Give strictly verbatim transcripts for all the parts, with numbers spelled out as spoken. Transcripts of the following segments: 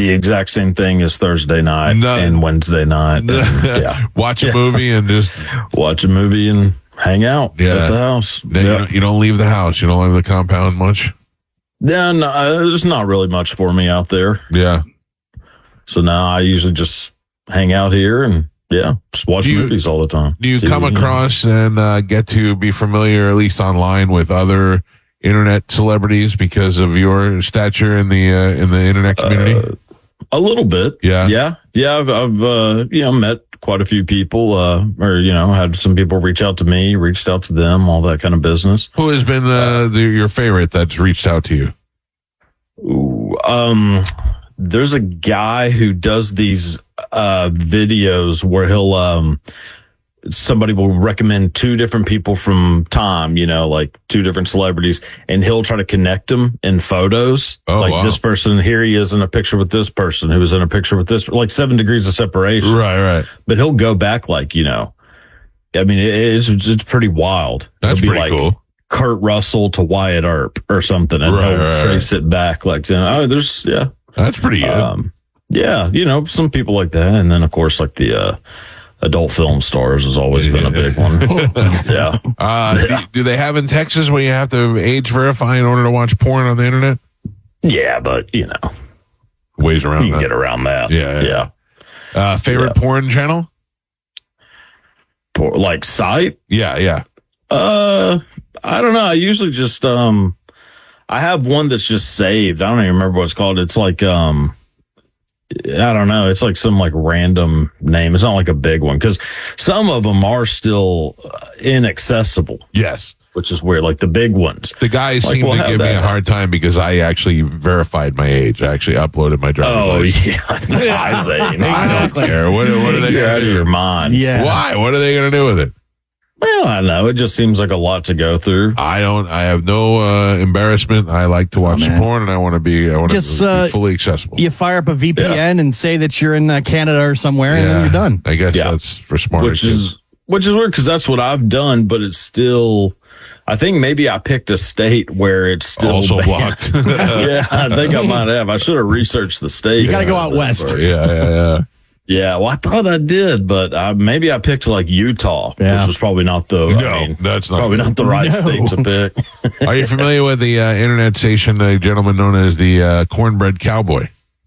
the exact same thing as Thursday night No. and Wednesday night. And, yeah. Watch a Yeah. movie and just Watch a movie and hang out Yeah. at the house. then Yeah. you, don't, you don't leave the house. You don't leave the compound much. Then uh, there's not really much for me out there. Yeah. So now I usually just hang out here and, yeah, just watch Do you- movies all the time. Do you T V, come across and uh, get to be familiar, at least online, with other internet celebrities because of your stature in the uh, in the internet community? Uh, a little bit. Yeah. Yeah. Yeah. I've, I've uh, you know, met quite a few people, uh, or, you know, had some people reach out to me, reached out to them, all that kind of business. Who has been uh, the, your favorite that's reached out to you? Ooh, um, there's a guy who does these uh, videos where he'll, um, somebody will recommend two different people from Time, you know, like two different celebrities, and he'll try to connect them in photos. Oh, like wow. this person, here he is in a picture with this person who was in a picture with this, like seven degrees of separation. Right, right. But he'll go back like, you know, I mean, it is, it's pretty wild. That's It'll be pretty like cool. Kurt Russell to Wyatt Earp or something, and Right, he'll right, trace it back like, you know, oh, there's, yeah. That's pretty good. Um, yeah, you know, some people like that. And then, of course, like the uh, adult film stars has always been a big one. yeah. Uh, yeah. Do, do they have in Texas where you have to age verify in order to watch porn on the internet? Yeah, but, you know, Ways around you can that. get around that. Yeah, yeah. Yeah. Uh, favorite Yeah. porn channel? For, like, site? Yeah, yeah. Uh, I don't know. I usually just, um, I have one that's just saved. I don't even remember what it's called. It's like, um, I don't know. It's like some like random name. It's not like a big one because some of them are still uh, inaccessible, Yes. which is weird. Like the big ones. The guys Like, seem we'll to have give me that. a hard time because I actually verified my age. I actually uploaded my driver's Oh license. yeah, I say, I don't care. What, what are they You're going out to of do? your mind. Yeah. Why? What are they going to do with it? Well, I know. It just seems like a lot to go through. I don't. I have no uh, embarrassment. I like to watch Oh, some man. porn, and I want to be. I want to Just, be uh, fully accessible. You fire up a V P N and say that you're in uh, Canada or somewhere, and then you're done. I guess Yeah. that's for smarter Which kids. is which is weird because that's what I've done, but it's still. I think maybe I picked a state where it's still also banned. blocked. Yeah, I think I might have. I should have researched the state. You got to go out west. yeah, yeah, yeah. Yeah, well, I thought I did, but uh, maybe I picked like Utah, Yeah. which was probably not the. No, I mean, that's not probably not the right No. state to pick. Are you familiar with the uh, internet station, a gentleman known as the uh, Cornbread Cowboy?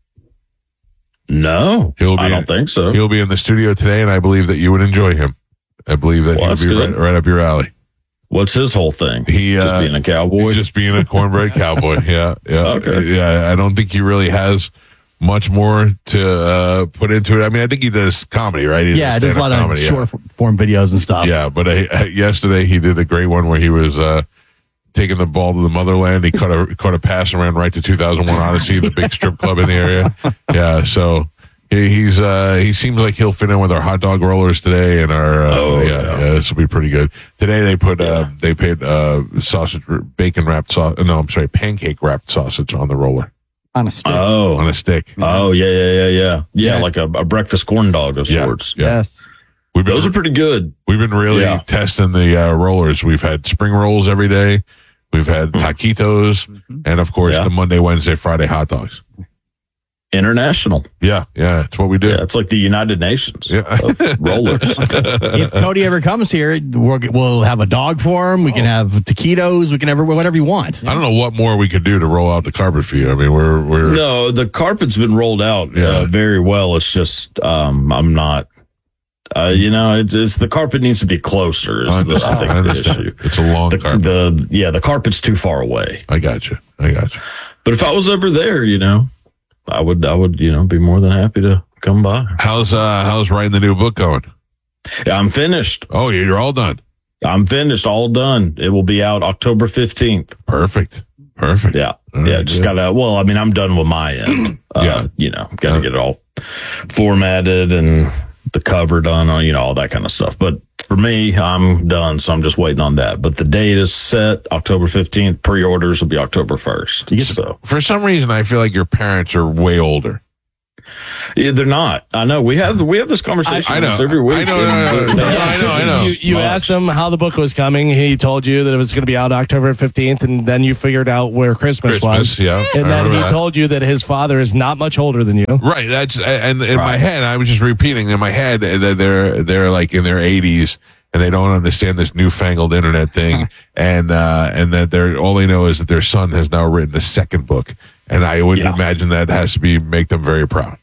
No, He'll be- I don't think so. He'll be in the studio today, and I believe that you would enjoy him. I believe that Well, he'll that's be good. right, right up your alley. What's his whole thing? He Just uh, being a cowboy. just being a cornbread cowboy. Yeah, yeah, Okay. yeah. I don't think he really has much more to uh, put into it. I mean, I think he does comedy, right? He Yeah, there's a lot of stand-up comedy, yeah. short form videos and stuff. Yeah, but uh, yesterday he did a great one where he was uh, taking the ball to the motherland. He caught a caught a pass and ran right to two thousand one Odyssey, the big strip club in the area. Yeah, so he, he's uh, he seems like he'll fit in with our hot dog rollers today, and our uh, Oh, yeah, yeah. yeah, this will be pretty good. Today they put uh, they put uh, sausage bacon wrapped sausage. No, I'm sorry, pancake wrapped sausage on the roller On a stick. oh, on a stick. oh yeah, yeah, yeah, yeah, yeah, Yeah. like a, a breakfast corn dog of Yeah, sorts. yeah. Yes. We've been Those are pretty good. We've been really Yeah. testing the uh, rollers. We've had spring rolls every day. We've had taquitos, and of course Yeah. the Monday, Wednesday, Friday hot dogs. International. Yeah, yeah, it's what we do. Yeah, it's like the United Nations Yeah. of rollers. If Cody ever comes here, we'll, we'll have a dog for him. We can have taquitos. We can have whatever you want. I don't know what more we could do to roll out the carpet for you. I mean, we're we're No, the carpet's been rolled out Yeah. uh, very well. It's just um, I'm not. Uh, you know, it's, it's the carpet needs to be closer. Is I the, I understand. think I the understand. issue. It's a long The, carpet. the yeah, the carpet's too far away. I got you. I got you. But if I was ever there, you know, I would I would you know be more than happy to come by. How's uh how's writing the new book going? Yeah, I'm finished. Oh, you're all done. I'm finished. All done. It will be out October fifteenth. Perfect. Perfect. Yeah. All yeah. right, Just good. gotta, well, I mean, I'm done with my end. Uh, Yeah. You know, gotta Uh, get it all formatted and the cover done on, you know, all that kind of stuff. But for me, I'm done. So I'm just waiting on that. But the date is set October fifteenth. Pre-orders will be October first. So For some reason, I feel like your parents are way older. Yeah, they're not. I know. We have we have this conversation I know. almost every week. I know, I know, I know, I know, I know. You, you asked him how the book was coming. He told you that it was going to be out October fifteenth, and then you figured out where Christmas, Christmas, was. yeah. I And then remember he that. told you that his father is not much older than you. Right. That's and in my Right. head, I was just repeating in my head that they're they're like in their eighties and they don't understand this newfangled internet thing, and uh, and that they're all they know is that their son has now written a second book, and I would Yeah. imagine that has to be make them very proud.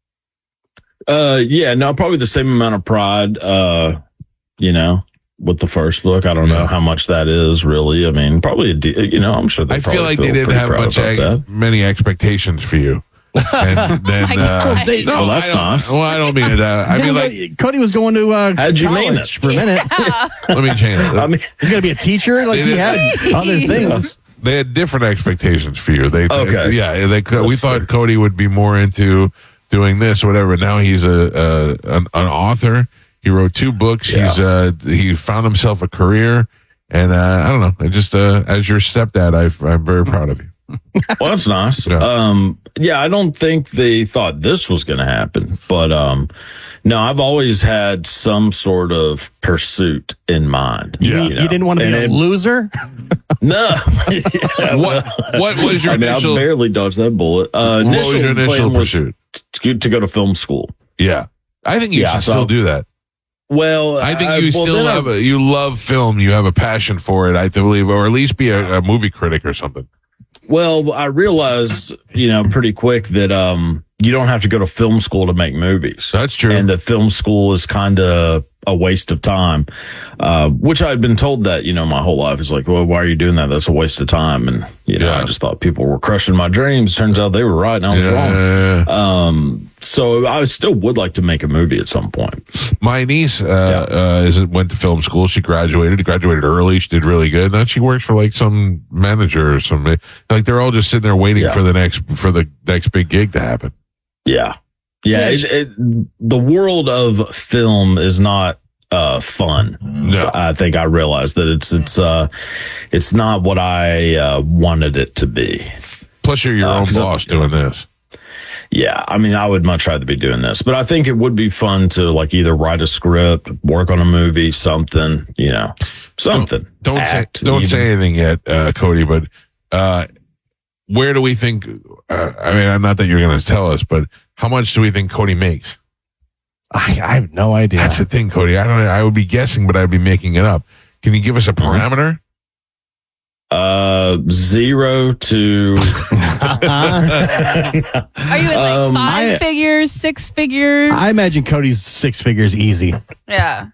Uh, yeah, no, probably the same amount of pride. Uh, you know, with the first book, I don't Yeah. know how much that is really. I mean, probably a de- you know, I'm sure they I feel probably like they feel didn't pretty have proud much about ex- that. many expectations for you. And then, my uh, God. They- no, Well, that's I don't, nice. Well, I don't mean it. Uh, I Then mean, you like, know, Cody was going to uh, How'd you mean college it? for a minute. let me change it. I mean, He's going to be a teacher. Like he had other things. They had different expectations for you. They, they- Okay. yeah, they, we That's thought fair. Cody would be more into doing this or whatever. Now he's a, a an, an author. He wrote two books. Yeah. He's uh he found himself a career, and uh, I don't know. I just uh, as your stepdad, I, I'm very proud of you. well, that's nice. Yeah. Um, yeah, I don't think they thought this was going to happen, but um, no, I've always had some sort of pursuit in mind. Yeah. You, know? you didn't want to be And a it- loser? No. Yeah, What what was your I mean, initial? I barely dodged that bullet. Uh, what was initial your initial plan was pursuit? to, to go to film school. Yeah, I think you Yeah, should so- still do that. Well, I think I- you well, still then I- have a, you love film. You have a passion for it. I believe, or at least be a, a movie critic or something. Well, I realized, you know, pretty quick that um, you don't have to go to film school to make movies. That's true. And the film school is kind of a waste of time, uh, which I had been told that, you know, my whole life is like, well, why are you doing that? That's a waste of time. And, you know, Yeah. I just thought people were crushing my dreams. Turns out they were right and I was wrong. yeah. Um, so I still would like to make a movie at some point. My niece uh, uh, is went to film school. She graduated. Graduated early. She did really good. Now she works for like some manager or something. Like they're all just sitting there waiting Yeah. for the next for the next big gig to happen. Yeah. Yeah. It, it, the world of film is not uh, fun. No. I think I realized that it's, it's, uh, it's not what I uh, wanted it to be. Plus, you're your Uh, own 'cause I- boss doing this. Yeah, I mean, I would much rather be doing this, but I think it would be fun to like either write a script, work on a movie, something, you know, something. Don't Act, say don't even. say anything yet, uh, Cody. But uh, where do we think? Uh, I mean, not that you're going to tell us, but how much do we think Cody makes? I, I have no idea. That's the thing, Cody. I don't. I would be guessing, but I'd be making it up. Can you give us a Mm-hmm. parameter? Uh, zero to. Are you in like Um, five I- figures, six figures? I imagine Cody's six figures easy. Yeah.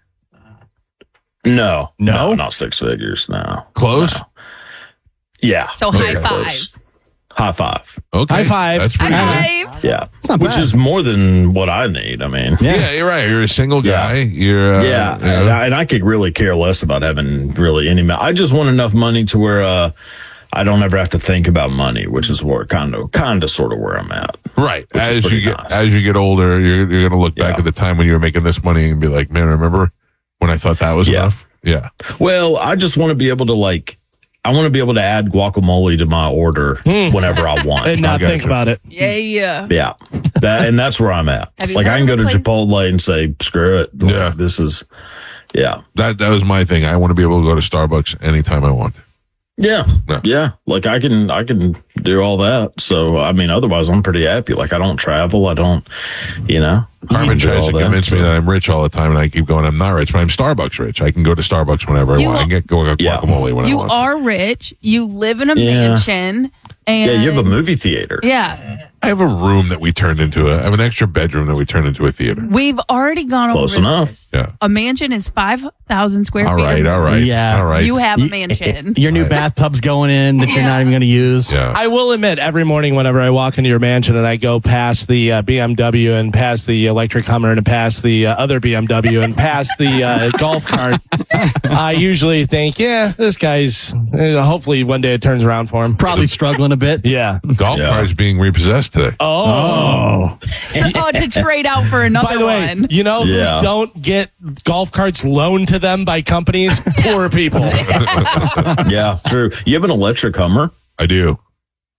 No, No? not six figures. No, Close. No. Yeah. So very high close. High five. Okay. High five. That's pretty High good. five. Yeah. It's not Which bad. is more than what I need. I mean, Yeah. Yeah, you're right. You're a single Yeah. guy. You're uh, yeah, you know, and, I, and I could really care less about having really any. ma- I just want enough money to where uh, I don't ever have to think about money, which is where kind of, kind of, sort of where I'm at. right. which is As you pretty get nice. as you get older, you're you're gonna look back Yeah. at the time when you were making this money and be like, man, remember when I thought that was Yeah. enough? Yeah. Well, I just want to be able to like. I want to be able to add guacamole to my order whenever I want. and not I think gotcha. about it. Yeah. Yeah. Yeah, that and that's where I'm at. Have you Like I heard can go of to a place- Chipotle and say, "Screw it." Like, Yeah. this is, yeah, That that was my thing. I want to be able to go to Starbucks anytime I want. yeah, Yeah. yeah. Like I can, I can do all that. So I mean, otherwise, I'm pretty happy. Like I don't travel. I don't, you know. I Carmen can do tries all to that, convince me so- that I'm rich all the time, and I keep going, I'm not rich, but I'm Starbucks rich. I can go to Starbucks whenever I You want. I can get going Yeah. guacamole when I You want. are rich. You live in a Yeah. mansion. And Yeah, you have a movie theater. Yeah. I have a room that we turned into a. I have an extra bedroom that we turned into a theater. We've already gone Close over enough. this. Yeah. A mansion is five thousand square All feet. right. All right. Yeah. All right. You have a You- mansion. Your new Right. bathtub's going in that you're Yeah. not even going to use. yeah. I will admit, every morning whenever I walk into your mansion and I go past the uh, B M W and past the electric Hummer and past the uh, other B M W and past the uh, golf cart, I usually think, yeah, this guy's, uh, hopefully one day it turns around for him. Probably struggling a bit. Yeah. Golf Yeah. cart is being repossessed today. Oh. Oh. So, oh, to trade out for another By the way, one. you know, who Yeah. don't get golf carts loaned to them by companies? Poor people. Yeah, true. You have an electric Hummer? I do.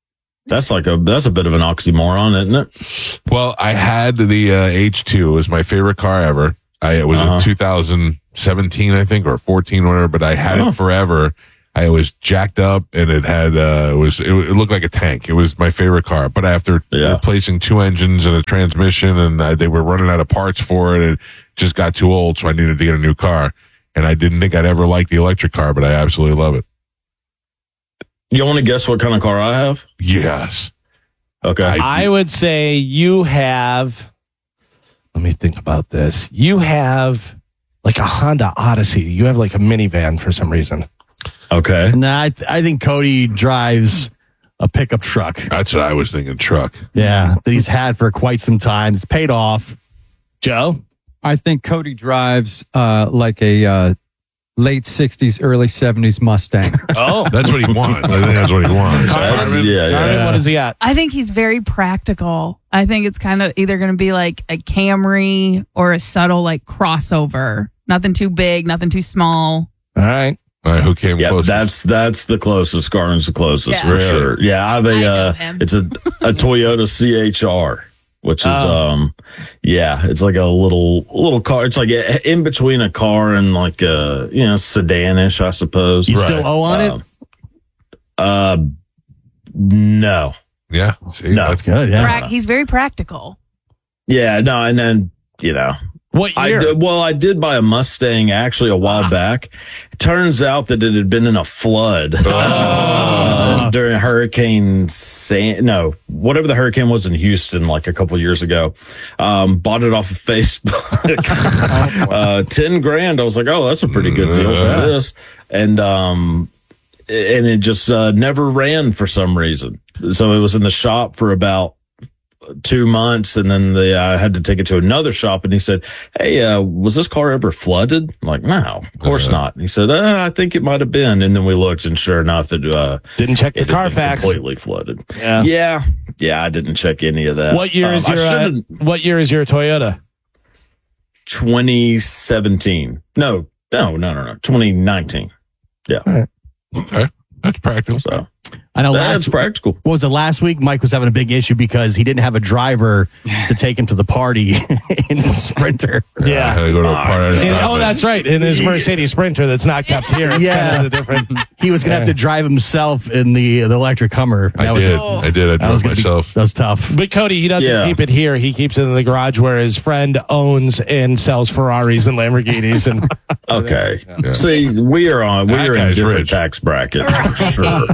That's like a that's a bit of an oxymoron, isn't it? Well, I had the uh, H two. It was my favorite car ever. I, it was Uh-huh. in two thousand seventeen, I think, or fourteen, whatever. But I had Oh. it forever. I was jacked up, and it had uh, it was it, it looked like a tank. It was my favorite car. But after Yeah. replacing two engines and a transmission, and uh, they were running out of parts for it, it just got too old. So I needed to get a new car. And I didn't think I'd ever like the electric car, but I absolutely love it. You want to guess what kind of car I have? Yes. Okay. I- I would say you have, let me think about this. You have like a Honda Odyssey. You have like a minivan for some reason. okay. Nah, I, th- I think Cody drives a pickup truck. That's what I was thinking. Truck. Yeah, that he's had for quite some time. It's paid off. Joe? I think Cody drives uh, like a uh, late sixties, early seventies Mustang. Oh. That's what he wants. I think that's what he wants. That's- Carmen? yeah, yeah. Carmen, what does he got? I think he's very practical. I think it's kind of either going to be like a Camry or a subtle like crossover. Nothing too big, nothing too small. All right. All right, who came Yeah, closest? that's that's the closest. Garmin's the closest Yeah. for sure. Yeah, I have I a know uh, him. it's a a Toyota C H R, which is Oh. um yeah, it's like a little little car. It's like a, in between a car and like a you know sedanish, I suppose. You still owe on it? Um, Uh, no. yeah. See, No. that's Good, yeah. Prac- he's very practical. Yeah, no, and then you know. What I year? did, well, I did buy a Mustang actually a while back. It turns out that it had been in a flood uh, during Hurricane San. No, whatever the hurricane was in Houston, like a couple years ago. Um, bought it off of Facebook. uh, Ten grand. I was like, oh, that's a pretty good deal for this, and um, and it just uh, never ran for some reason. So it was in the shop for about two months, and then the, I had to take it to another shop, and he said, hey, uh, was this car ever flooded? I'm like, no, of course Uh. not. And he said, uh, I think it might have been. And then we looked, and sure enough, it, uh, Didn't check the it had been Carfax. completely flooded. Yeah. Yeah. Yeah, I didn't check any of that. What year Um, is I your uh, should've- What year is your Toyota? twenty seventeen. No, no, no, no, no. twenty nineteen. okay. That's practical. So I know that's last, practical. what was it, last week? Mike was having a big issue because he didn't have a driver to take him to the party in the Sprinter. I had to go to a party. And- oh, that's right. In his Mercedes Sprinter that's not kept here. It's Yeah. kind of different. He was going to have to drive himself in the, the electric Hummer. I That was, did. Oh. I did. I that was drove gonna be- myself. that was tough. But Cody, he doesn't Yeah. keep it here. He keeps it in the garage where his friend owns and sells Ferraris and Lamborghinis. And Okay. Yeah. See, we are on, we That are in guy's different rich. tax brackets for sure.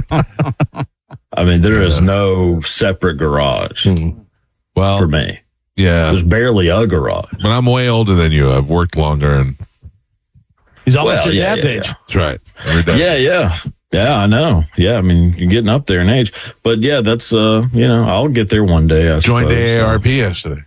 I mean, there is no separate garage Well, for me. yeah. There's barely a garage. But I'm way older than you. I've worked longer, and he's almost Well, your yeah, dad's yeah, age. that's right. Every day. Yeah, yeah. Yeah, I know. Yeah, I mean, you're getting up there in age. But yeah, that's, uh, you know, I'll get there one day. I Joined suppose, A A R so. P yesterday.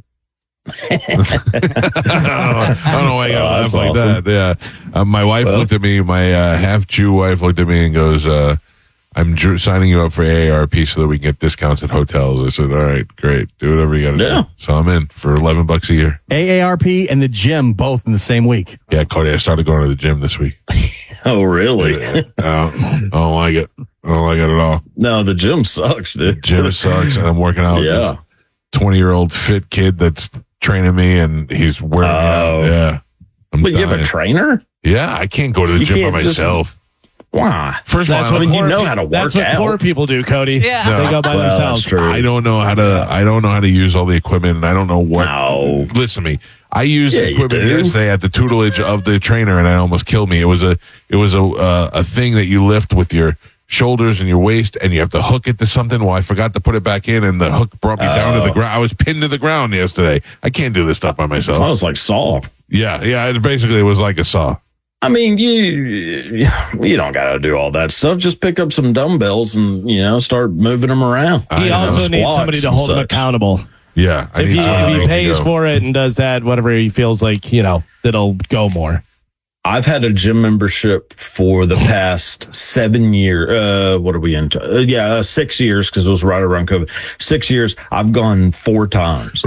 I, don't know, I don't know why you gotta Oh, laugh that's like awesome. that. Yeah. Uh, my wife Well. looked at me, my uh, half Jew wife looked at me and goes, uh, I'm dr- signing you up for A A R P so that we can get discounts at hotels. I said, all right, great. Do whatever you got to Yeah. do. So I'm in for eleven bucks a year. A A R P and the gym both in the same week. Yeah, Cody, I started going to the gym this week. Oh, really? I don't, I don't like it. I don't like it at all. No, the gym sucks, dude. Gym sucks, and I'm working out with Yeah. this twenty year old fit kid that's training me, and he's wearing me out. Oh. Yeah. I'm But you have a dying. trainer? Yeah, I can't go to the You gym by can't just- myself. Why? First of That's all, I what mean, you poor know pe- how to That's work what out. poor people do, Cody. Yeah. No. They go by Well, themselves. that's true. I don't know how to. I don't know how to use all the equipment, and I don't know what. No. Listen to me. I used Yeah, the you equipment do. yesterday at the tutelage of the trainer, and it almost killed me. It was a. It was a uh, a thing that you lift with your shoulders and your waist, and you have to hook it to something. Well, I forgot to put it back in, and the hook brought me down to the Oh. ground. I was pinned to the ground yesterday. I can't do this stuff by myself. I was like Saul. Yeah, yeah. It basically was like a saw. I mean, you you don't got to do all that stuff. Just pick up some dumbbells and you know start moving them around. I He know. also needs Squats somebody to and hold him such. accountable. Yeah, I If need he, someone if to he make me pays go. for it and does that, whatever he feels like, you know, it'll go more. I've had a gym membership for the past seven years. Uh, what are we into? Uh, yeah, uh, six years because it was right around COVID. Six years. I've gone four times. Right,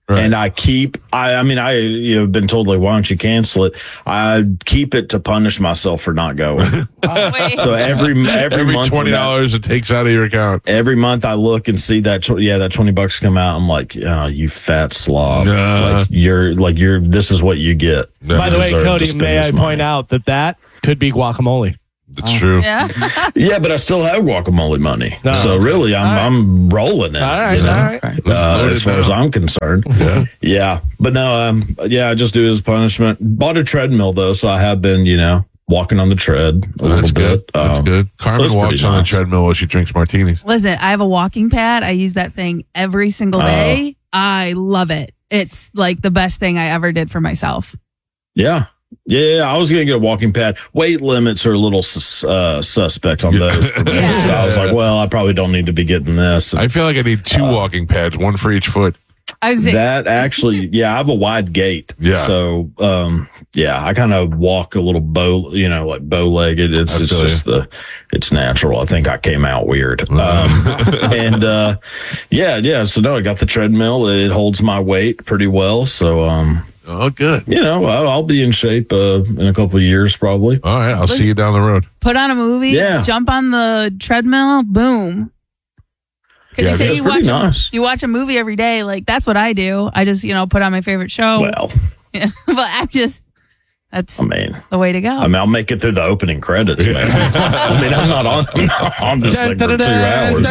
Right. And I keep, I, I mean, I, you know, been told like, why don't you cancel it? I keep it to punish myself for not going. Wait. So every, every, Every month, twenty dollars it takes out of your account. every month I look and see that, tw- yeah, that twenty bucks come out. I'm like, oh, you fat slob. Nah. Like you're like, you're, this is what you get. By the way, Deserve to Cody, spend may this I money. point out that that could be guacamole. That's true. Yeah. Yeah, but I still have guacamole money. No. So really, I'm, All right. I'm rolling it. All right, you know? all right. Right. Uh, Load as it far as down. I'm concerned. Yeah. Yeah. But no, um, yeah, I just do it as punishment. Bought a treadmill though, so I have been, you know, walking on the tread a Well, that's little good. bit. That's Um, good. Carmen that's walks pretty on the nice. treadmill while she drinks martinis. Listen, I have a walking pad. I use that thing every single Oh. day. I love it. It's like the best thing I ever did for myself. Yeah. Yeah, I was going to get a walking pad. Weight limits are a little sus- uh, suspect on those for me. Yeah. So I was like, well, I probably don't need to be getting this. I feel like I need two walking pads, one for each foot. I was That actually, yeah, I have a wide gait. Yeah. So, um, yeah, I kind of walk a little bow, you know, like bow legged. It's, I it's feel just the, it's natural. I think I came out weird. Um, and, uh, yeah, yeah. So no, I got the treadmill. It holds my weight pretty well. So, um, Oh, good. you know, I'll, I'll be in shape, uh, in a couple of years probably. All right. I'll see you down the road. put on a movie, Yeah. jump on the treadmill, boom. Because Yeah, you say that's you pretty watch a, nice. you watch a movie every day, like that's what I do. I just you know put on my favorite show. Well, Yeah. But I just that's I mean, the way to go. I mean, I'll make it through the opening credits, man. I mean, I'm not on, I'm not on this thing for two hours.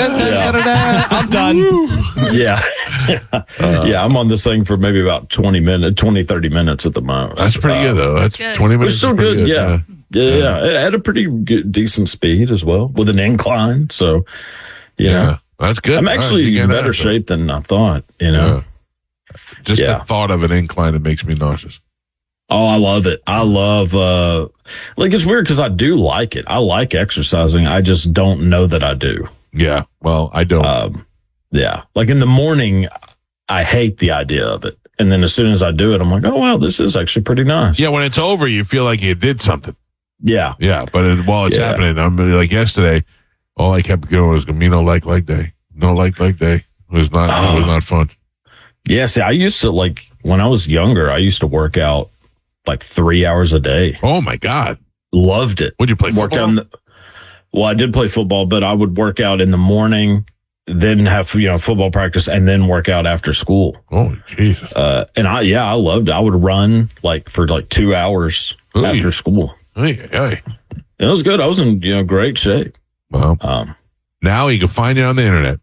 I'm done. Yeah. Yeah, I'm on this thing for maybe about twenty minutes, twenty, thirty minutes at the most. That's pretty good, though. That's good. twenty It's minutes. still is pretty good, yeah. Yeah, yeah, Yeah. It had a pretty good, decent speed as well with an incline. So, you Yeah. know, That's good. I'm All right, actually you in get better that, shape than I thought, you know. Yeah. Just Yeah. the thought of an incline, it makes me nauseous. Oh, I love it. I love, uh, like it's weird because I do like it. I like exercising. I just don't know that I do. Yeah. Well, I don't. Um, yeah. Like in the morning, I hate the idea of it. And then as soon as I do it, I'm like, oh, wow, this is actually pretty nice. yeah. When it's over, you feel like you did something. Yeah. Yeah. But it, while it's Yeah. happening, I'm like yesterday, all I kept going was me no like leg day. No like leg day. It was not, it was not fun. Yeah. See, I used to like when I was younger, I used to work out like three hours a day. Oh my God. Loved it. Would you play Worked football? out in the, well, I did play football, but I would work out in the morning, then have, you know, football practice and then work out after school. Oh, Jesus. Uh, and I, yeah, I loved it. I would run like for like two hours Ooh. after school. Hey, hey. It was good. I was in, you know, great shape. Well, Um, now you can find it on the internet.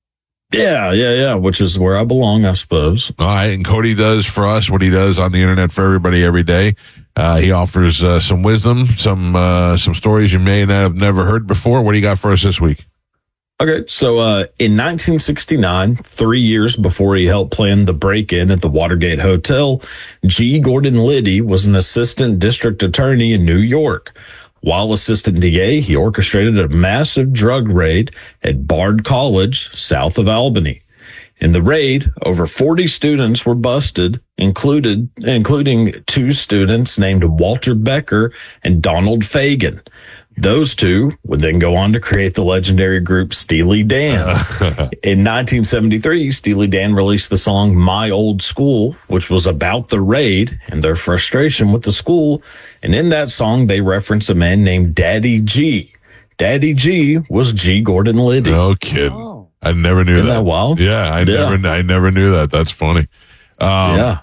yeah, yeah, yeah, which is where I belong, I suppose. All right. And Cody does for us what he does on the internet for everybody every day. Uh, he offers uh, some wisdom, some uh, some stories you may not have never heard before. What do you got for us this week? Okay, so uh, in nineteen sixty-nine, three years before he helped plan the break-in at the Watergate Hotel, G. Gordon Liddy was an assistant district attorney in New York. While assistant D A, he orchestrated a massive drug raid at Bard College, south of Albany. In the raid, over forty students were busted, included, including two students named Walter Becker and Donald Fagan. Those two would then go on to create the legendary group Steely Dan. In nineteen seventy-three, Steely Dan released the song My Old School, which was about the raid and their frustration with the school. And in that song, they reference a man named Daddy G. Daddy G was G. Gordon Liddy. No kidding. I never knew Isn't that. that wild? Yeah, I Yeah. never, I never knew that. That's funny. Um, Yeah.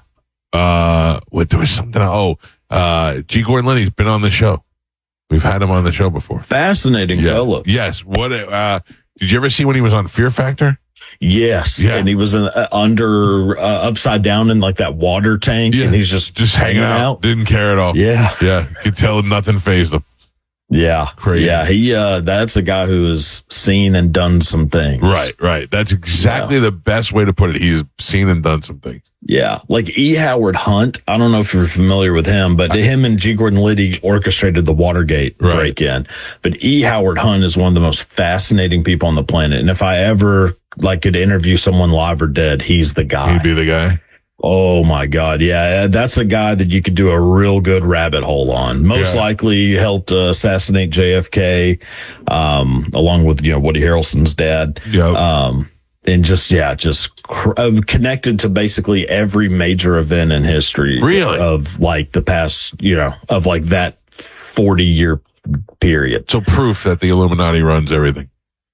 Uh, what there was something. Oh, uh, G. Gordon Liddy's been on the show. We've had him on the show before. Fascinating Yeah. fellow. Yes. What? Uh, did you ever see when he was on Fear Factor? Yes. Yeah. And he was in, uh, under, uh, upside down in like that water tank Yeah. and he's just, Just hanging out. Didn't care at all. Yeah. Yeah. You could tell nothing fazed him. Yeah. Crazy. Yeah. He, uh, that's a guy who has seen and done some things. Right. Right. That's exactly the best way to put it. He's seen and done some things. Yeah. Like E. Howard Hunt. I don't know if you're familiar with him, but him and G. Gordon Liddy orchestrated the Watergate Right. break in. But E. Howard Hunt is one of the most fascinating people on the planet. And if I ever like could interview someone live or dead, he's the guy. He'd be the guy. Oh my God. Yeah. That's a guy that you could do a real good rabbit hole on. Most Yeah. likely helped uh, assassinate J F K, um, along with, you know, Woody Harrelson's dad. Yeah. Um, and just, yeah, just cr- uh, connected to basically every major event in history. Really? Of like the past, you know, of like that forty year period. So proof that the Illuminati runs everything.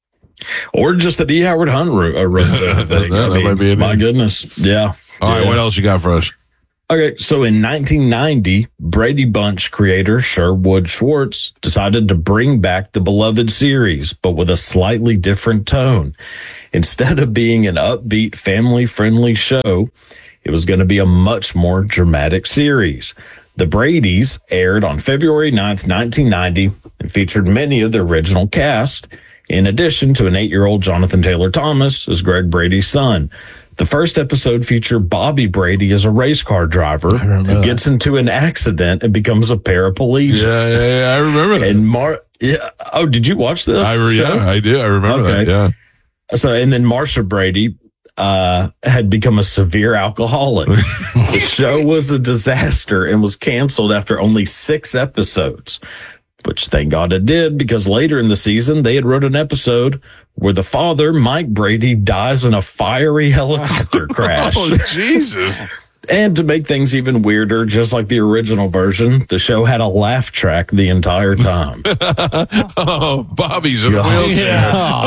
Or just that E. Howard Hunt ru- uh, runs everything. That- I that mean, might be it. my goodness. Yeah. All right, Yeah. what else you got for us? Okay, so in nineteen ninety, Brady Bunch creator Sherwood Schwartz decided to bring back the beloved series, but with a slightly different tone. Instead of being an upbeat, family-friendly show, it was going to be a much more dramatic series. The Bradys aired on February ninth, nineteen ninety, and featured many of the original cast, in addition to an eight-year-old Jonathan Taylor Thomas as Greg Brady's son. The first episode featured Bobby Brady as a race car driver who gets into an accident and becomes a paraplegic. Yeah, yeah, yeah I remember that. And Mar, yeah. Oh, did you watch this? I re- show? yeah, I did. I remember Okay. that. Yeah. So, and then Marsha Brady uh, had become a severe alcoholic. The show was a disaster and was canceled after only six episodes, which thank God it did, because later in the season, they had wrote an episode where the father, Mike Brady, dies in a fiery helicopter crash. Oh, Jesus. And to make things even weirder, just like the original version, the show had a laugh track the entire time. Oh, Bobby's in a Yeah. wheelchair. Yeah.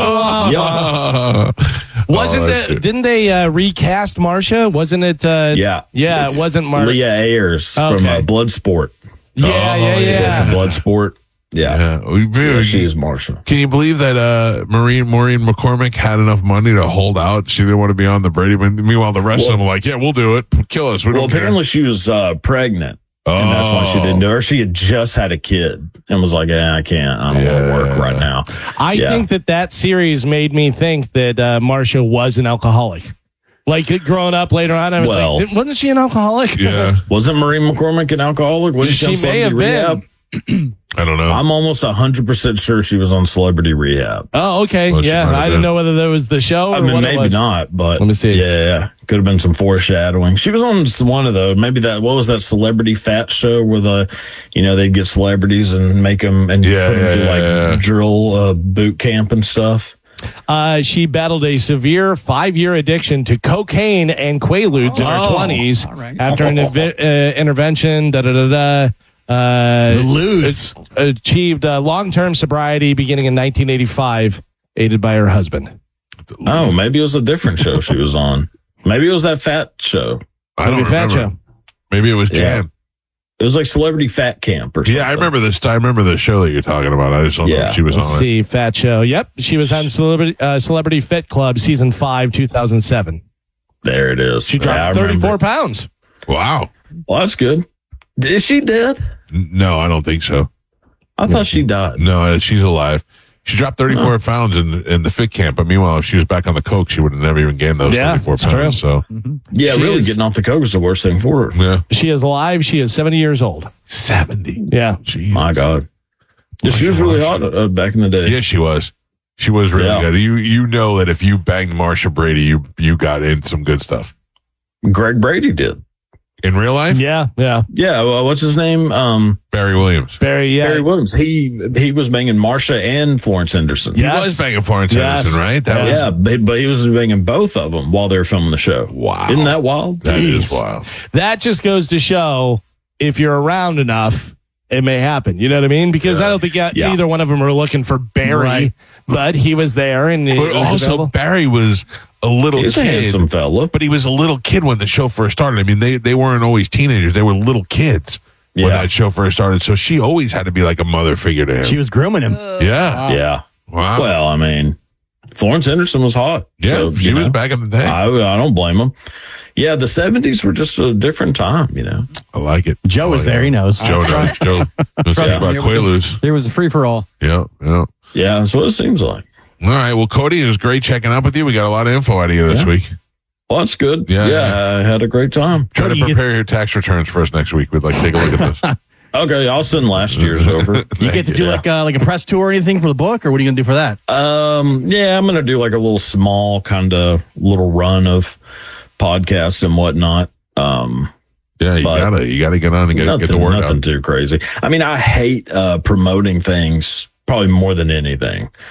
Oh. Wasn't Oh, that's it? good. Didn't they uh, recast Marsha? Wasn't it? Uh, Yeah. yeah. It's It wasn't Marsha. Leah Ayers from Okay. uh, Bloodsport. Yeah, Oh, yeah, yeah. yeah. From Bloodsport. Yeah. Yeah. We- Yeah, she is Marsha. Can you believe that uh, Maureen Maureen McCormick had enough money to hold out? She didn't want to be on the Brady. But meanwhile, the rest Well- of them were like, "Yeah, we'll do it. Kill us. We Well, don't care." apparently she was uh, pregnant. And that's why she didn't do it. Or she had just had a kid and was like, eh, I can't. I don't want to work Yeah. right now. I Yeah. think that that series made me think that uh, Marsha was an alcoholic. Like growing up later on, I was Well- like, "Didn't- wasn't she an alcoholic? Yeah, Wasn't Maureen McCormick an alcoholic? Wasn't She on may Celebrity have Rehab? been. I don't know. I'm almost one hundred percent sure she was on Celebrity Rehab. Oh, okay. Well, she yeah, might have I been. didn't know whether that was the show or I mean, what maybe it was. not, but Let me see. Yeah, could have been some foreshadowing. She was on one of those. Maybe that. What was that Celebrity Fat show where the, you know, they'd get celebrities and make them and Yeah, put them yeah, through like yeah, yeah. drill uh, boot camp and stuff. Uh, she battled a severe five-year addiction to cocaine and Quaaludes in her Oh, twenties all right. after an inve- uh, intervention. Da da da da. Uh, The Ludes. achieved uh, long-term sobriety beginning in nineteen eighty-five, aided by her husband. Oh, maybe it was a different show she was on. Maybe it was that fat show. I don't Maybe Fat remember. Show. Maybe it was Yeah. Jan. It was like Celebrity Fat Camp or something. Yeah, I remember this. I remember the show that you're talking about. I just don't know Yeah. if she was Let's on it. see, Fat Show. Yep, she was on Celebrity uh, Celebrity Fit Club season five, two thousand seven. There it is. She Yeah, I dropped remember. thirty-four pounds. Wow. Well, that's good. Is she dead? N- No, I don't think so. I thought she died. No, uh, she's alive. She dropped thirty-four pounds in in the fit camp, but meanwhile, if she was back on the coke, she would have never even gained those Yeah, thirty-four it's pounds. So, Yeah, She really is- getting off the coke is the worst thing for her. yeah, She is alive. She is seventy years old. seventy. Yeah. Jeez. My God. Yeah, she was really hot uh, back in the day. Yeah, she was. She was really Yeah. good. You you know that if you banged Marsha Brady, you you got in some good stuff Greg Brady did. in real life. Yeah, yeah. Yeah, well, what's his name? Um, Barry Williams. Barry, yeah. Barry Williams. He he was banging Marsha and Florence Henderson. Yeah. He was banging Florence Yes. Henderson, right? That Yeah, but, but he was banging both of them while they were filming the show. Wow. Isn't that wild? That is Jeez. wild. That just goes to show if you're around enough, it may happen. You know what I mean? Because I don't think uh, Yeah. either one of them are looking for Barry, Right. but he was there and he But was also, available. Barry was a little He's a kid. handsome fella. But he was a little kid when the show first started. I mean, they, they weren't always teenagers. They were little kids when Yeah. that show first started. So she always had to be like a mother figure to him. She was grooming him. yeah. Yeah. Wow. Well, I mean, Florence Henderson was hot. yeah, So, she you was know, back in the day. I, I don't blame him. Yeah, the seventies were just a different time, you know. I like it. Joe I was like there. it. He knows. Joe knows. Joe knows Yeah. about Quaaludes. It was a free for all. Yeah, yeah. Yeah, that's what it seems like. All right. Well, Cody, it was great checking up with you. We got a lot of info out of you this Yeah. week. Well, that's good. Yeah, Yeah, yeah. I had a great time. Try Cody, to you prepare your tax returns for us next week. We'd like to take a look at this. Okay, I'll send last year's over. You get to do Yeah. like uh, like a press tour or anything for the book, or what are you gonna do for that? Um, yeah, I'm gonna do like a little small kind of little run of podcasts and whatnot. Um, Yeah, you But gotta you gotta get on and get, nothing, get the word nothing out. too crazy. I mean, I hate uh, promoting things probably more than anything.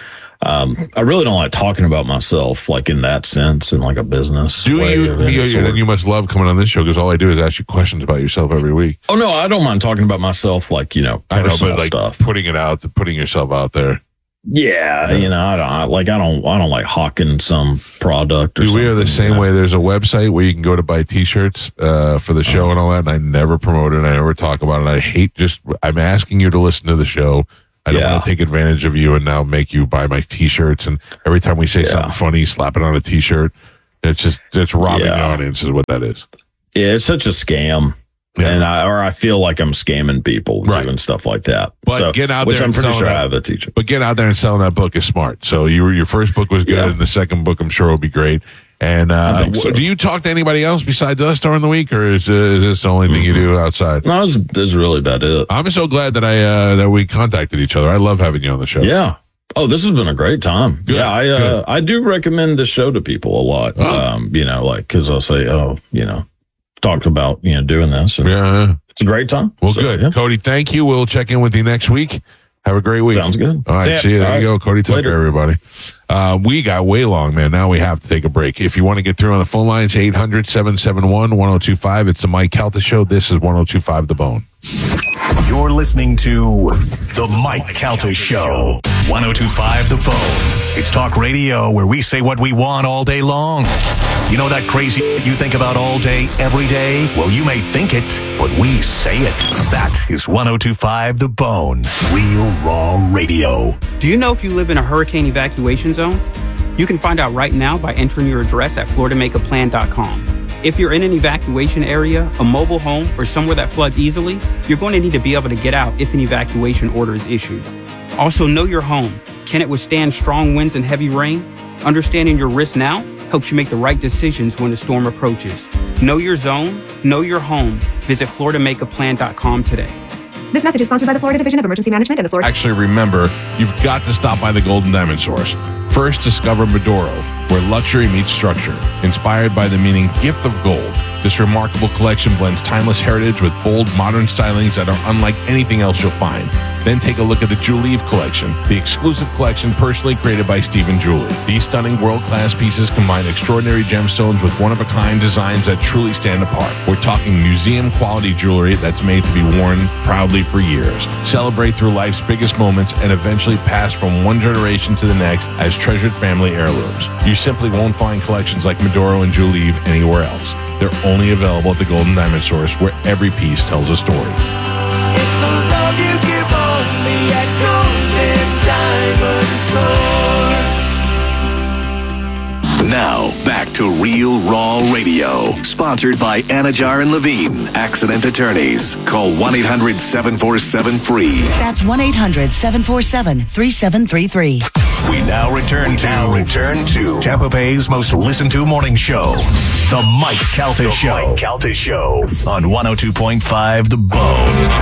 Um, I really don't like talking about myself, like in that sense, in like a business. Do way you? of any you sort. then you must love coming on this show because all I do is ask you questions about yourself every week. Oh no, I don't mind talking about myself, like you know, I know, personal but like stuff. putting it out, putting yourself out there. Yeah, you know, I don't I, like. I don't. I don't like hawking some product. Or Dude, we are the something, same you know? way. There's a website where you can go to buy T-shirts uh, for the show and all that, and I never promote it. I never talk about it. I hate just. I'm asking you to listen to the show. I don't Yeah. want to take advantage of you and now make you buy my T-shirts. And every time we say Yeah. something funny, slap it on a T-shirt. It's just it's robbing Yeah. the audience is what that is. Yeah, it's such a scam. Yeah. And I, or I feel like I'm scamming people Right. doing stuff like that. But so, get out which there I'm and pretty sell sure that. I have a teacher. But getting out there and selling that book is smart. So you, your first book was good, Yeah. and the second book I'm sure will be great. And uh, I think so. do you talk to anybody else besides us during the week, or is, uh, is this the only thing you do outside? No, this, this is really about it. I'm so glad that I uh, that we contacted each other. I love having you on the show. Yeah. Oh, this has been a great time. Good, yeah, I uh, good. I do recommend this show to people a lot. Oh. Um, you know, like because I'll say, oh, you know, talked about you know doing this, and Yeah. it's a great time. Well, So, good. yeah. Cody, thank you. We'll check in with you next week. Have a great week. Sounds good. All right. See ya. See you. There All you right. go. Cody Tucker, Later. everybody. Uh, we got way long, man. Now we have to take a break. If you want to get through on the phone lines, eight hundred, seven seven one, one oh two five. It's the Mike Calta Show. This is one oh two five The Bone. You're listening to The Mike Calta Show. one oh two five The Bone. It's talk radio where we say what we want all day long. You know that crazy you think about all day, every day? Well, you may think it, but we say it. That is one oh two five The Bone. Real Raw Radio. Do you know if you live in a hurricane evacuation zone? You can find out right now by entering your address at florida make a plan dot com. If you're in an evacuation area, a mobile home, or somewhere that floods easily, you're going to need to be able to get out if an evacuation order is issued. Also, know your home. Can it withstand strong winds and heavy rain? Understanding your risk now helps you make the right decisions when the storm approaches. Know your zone, know your home. Visit florida make a plan dot com today. This message is sponsored by the Florida Division of Emergency Management and the Florida... Actually, remember, you've got to stop by the Golden Diamond Source. First, discover Medoro, where luxury meets structure. Inspired by the meaning gift of gold, this remarkable collection blends timeless heritage with bold, modern stylings that are unlike anything else you'll find. Then take a look at the Julieve collection, the exclusive collection personally created by Stephen Julie. These stunning world-class pieces combine extraordinary gemstones with one-of-a-kind designs that truly stand apart. We're talking museum-quality jewelry that's made to be worn proudly for years. Celebrate through life's biggest moments and eventually pass from one generation to the next as treasured family heirlooms. You simply won't find collections like Medoro and Julieve anywhere else. They're only available at the Golden Diamond Source, where every piece tells a story. It's a love you give only at Golden Diamond Source. Now, back to Real Raw Radio. Sponsored by Anajar and Levine, Accident Attorneys. Call one eight hundred seven four seven free. That's one eight hundred seven four seven three seven three three. We now return to, now return to Tampa Bay's most listened to morning show, The Mike Calta Show. Mike Calta Show on one oh two point five The Bone.